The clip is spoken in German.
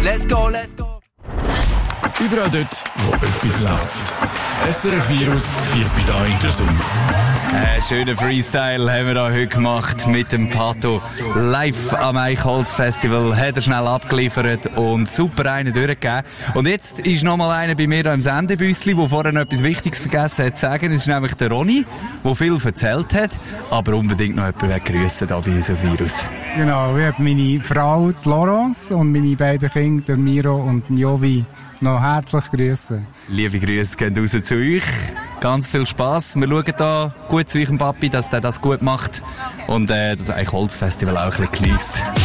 Let's go, let's go. Überall dort, wo etwas läuft. SRF Virus feiert bei da in der Sonne. Schönen Freestyle haben wir da heute gemacht mit dem Pato. Live am Eichholz Festival hat er schnell abgeliefert und super einen durchgegeben. Und jetzt ist noch mal einer bei mir da im Sendebüssli, der vorher noch etwas Wichtiges vergessen hat zu sagen. Es ist nämlich der Ronny, der viel erzählt hat, aber unbedingt noch jemanden grüßen da bei uns auf Virus. Genau, ich habe meine Frau, die Laurence, und meine beiden Kinder, der Miro und Jovi, noch herzlich grüßen. Liebe Grüße gehen raus zu euch. Ganz viel Spass. Wir schauen da gut zu eurem Papi, dass der das gut macht und das Eichholz Festival auch ein bisschen genießt.